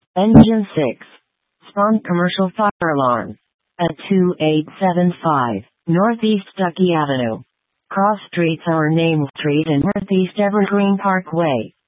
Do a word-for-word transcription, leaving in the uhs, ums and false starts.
Engine six. Spawn commercial fire alarm. At two eight seven five Northeast Ducky Avenue. Cross streets are Name Street and Northeast Evergreen Parkway.